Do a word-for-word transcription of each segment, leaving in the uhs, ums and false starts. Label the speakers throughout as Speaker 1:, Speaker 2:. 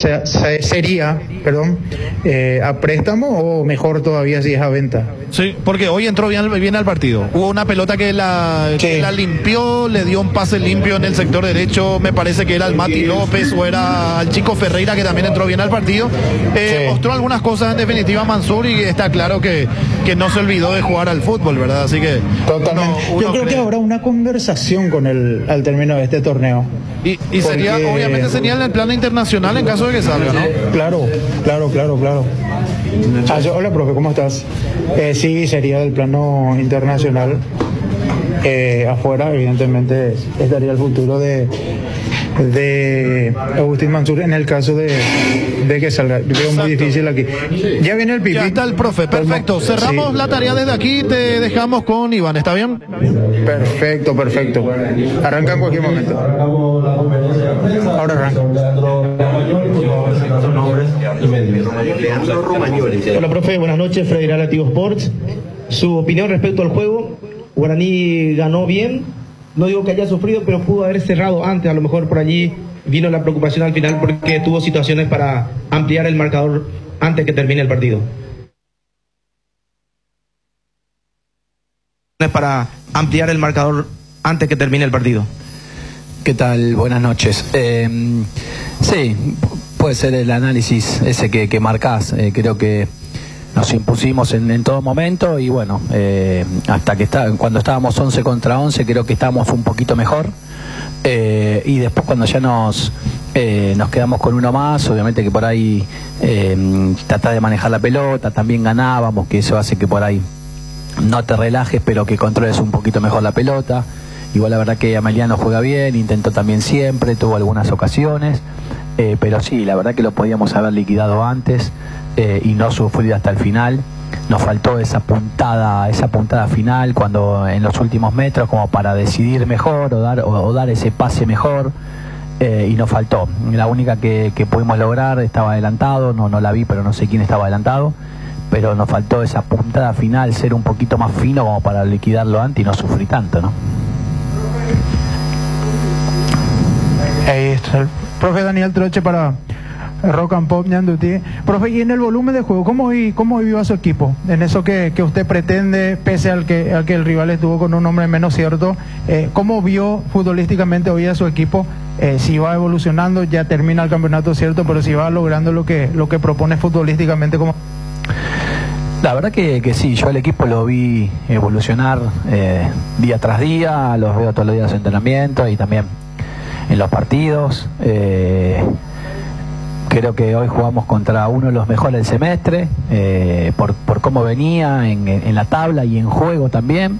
Speaker 1: se, se, sería, perdón, eh, a préstamo o mejor todavía si es a venta.
Speaker 2: Sí, porque hoy entró bien, bien al partido. Hubo una pelota que la, sí. que la limpió, le dio un pase limpio en el sector derecho, me parece que era el Mati López o era el Chico Ferreira, que también entró bien al partido. Eh, sí. Mostró algunas cosas en definitiva Mansur, y está claro que, que no se olvidó de jugar al fútbol, ¿verdad? Así que...
Speaker 1: Totalmente. Uno, uno Yo creo cree... que habrá una conversación con él al término de este torneo.
Speaker 2: Y, y porque... sería, obviamente sería en el plano internacional en caso de que salga, ¿no?
Speaker 1: Claro, claro, claro, claro. Ah, yo, hola, profe, ¿cómo estás? Eh, sí, sería del plano internacional. Eh, afuera, evidentemente, estaría el futuro de, de Agustín Mansur en el caso de, de que salga. Yo veo muy difícil aquí. Ya viene el pipí.
Speaker 2: Ya está el profe, perfecto. Cerramos sí. la tarea desde aquí, te dejamos con Iván, ¿está bien?
Speaker 1: Perfecto, perfecto. Arranca en cualquier momento. Ahora arranca.
Speaker 3: Hola, profe, buenas noches. Freddy Lativo Sports. Su opinión respecto al juego. Guaraní ganó bien, no digo que haya sufrido, pero pudo haber cerrado antes, a lo mejor por allí vino la preocupación al final porque tuvo situaciones para ampliar el marcador antes que termine el partido. Para ampliar el marcador antes que termine el partido.
Speaker 4: ¿Qué tal? Buenas noches. Eh, sí, puede ser el análisis ese que, que marcás, eh, creo que nos impusimos en, en todo momento y bueno, eh, hasta que está, cuando estábamos once contra once creo que estábamos un poquito mejor, eh, y después cuando ya nos eh, nos quedamos con uno más, obviamente que por ahí eh, tratás de manejar la pelota, también ganábamos, que eso hace que por ahí no te relajes pero que controles un poquito mejor la pelota. Igual la verdad que Ameliano juega bien, intentó también siempre, tuvo algunas ocasiones, eh, pero sí, la verdad que lo podíamos haber liquidado antes. Eh, y no sufrir hasta el final. Nos faltó esa puntada, esa puntada final cuando en los últimos metros como para decidir mejor o dar, o, o dar ese pase mejor, eh, y nos faltó. La única que, que pudimos lograr estaba adelantado, no, no la vi, pero no sé quién estaba adelantado, pero nos faltó esa puntada final, ser un poquito más fino como para liquidarlo antes y no sufrir tanto, ¿no?
Speaker 1: Ahí está el profe Daniel Troche para Rock and Pop Ñanduti. Profe, y en el volumen de juego, ¿cómo, cómo vivió a su equipo? En eso que, que usted pretende, pese al que, al que el rival estuvo con un hombre menos cierto, eh, ¿cómo vio futbolísticamente hoy a su equipo? Eh, si va evolucionando, ya termina el campeonato, cierto, pero si va logrando lo que, lo que propone futbolísticamente como...
Speaker 4: La verdad que, que sí, yo al equipo lo vi evolucionar eh, día tras día, los veo todos los días en entrenamiento y también en los partidos. Eh, Creo que hoy jugamos contra uno de los mejores del semestre, eh, por, por cómo venía en, en la tabla y en juego también.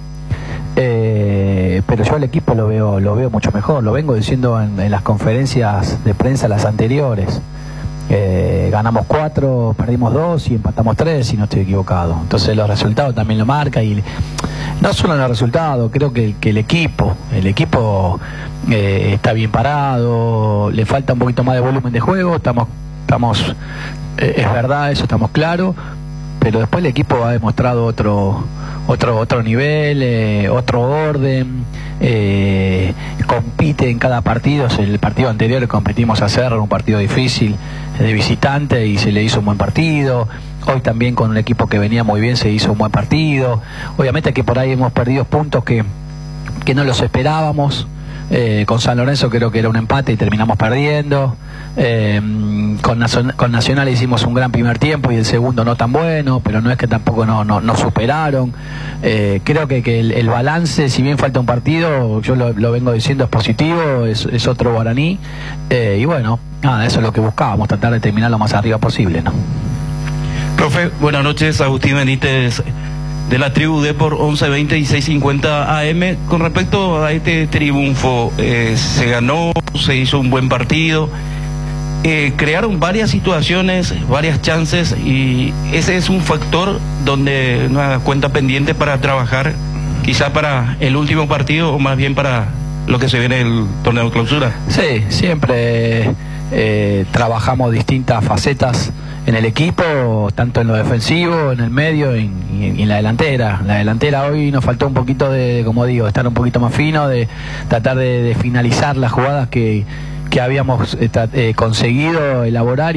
Speaker 4: Eh, pero yo al equipo lo veo, lo veo mucho mejor, lo vengo diciendo en, en las conferencias de prensa las anteriores. Eh, ganamos cuatro, perdimos dos y empatamos tres, si no estoy equivocado. Entonces los resultados también lo marcan y no solo los resultados, creo que, que el equipo, el equipo eh, está bien parado, le falta un poquito más de volumen de juego, estamos, estamos eh, es verdad, eso estamos claros, pero después el equipo ha demostrado otro otro otro nivel, eh, otro orden, eh, compite en cada partido. En el partido anterior competimos a Cerro, un partido difícil de visitante, y se le hizo un buen partido. Hoy también con un equipo que venía muy bien se hizo un buen partido. Obviamente que por ahí hemos perdido puntos que, que no los esperábamos. Eh, con San Lorenzo creo que era un empate y terminamos perdiendo. Eh, con, Nacion con Nacional hicimos un gran primer tiempo y el segundo no tan bueno, pero no es que tampoco nos no, no superaron. Eh, creo que, que el, el balance, si bien falta un partido, yo lo, lo vengo diciendo, es positivo, es, es otro Guaraní. Eh, y bueno, nada, eso es lo que buscábamos, tratar de terminar lo más arriba posible, ¿no?
Speaker 5: Profe, buenas noches, Agustín Benítez de la Tribu D por once veinte y seiscientos cincuenta A M. Con respecto a este triunfo, eh, se ganó, se hizo un buen partido, eh, crearon varias situaciones, varias chances, y ese es un factor donde una cuenta pendiente para trabajar, quizá para el último partido o más bien para lo que se viene el torneo de clausura.
Speaker 4: Sí, siempre eh, trabajamos distintas facetas en el equipo, tanto en lo defensivo, en el medio y en, en la delantera. La delantera hoy nos faltó un poquito de, como digo, estar un poquito más fino, de tratar de, de finalizar las jugadas que, que habíamos eh, conseguido elaborar.